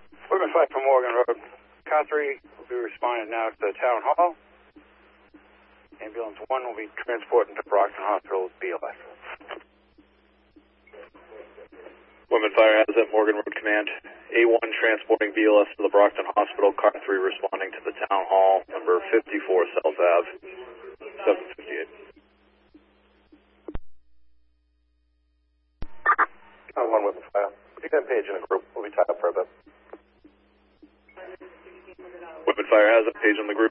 Women 5 from Morgan Road. Car 3 will be responding now to the town hall. Ambulance 1 will be transporting to Brockton Hospital with BLS. Women Fire has at Morgan Road Command. A1 transporting BLS to the Brockton Hospital. Car 3 responding to the town hall. Number 54 South Ave. 758. One Women Fire. You can page in a group. We'll be tied up for a bit. Women Fire has a page in the group.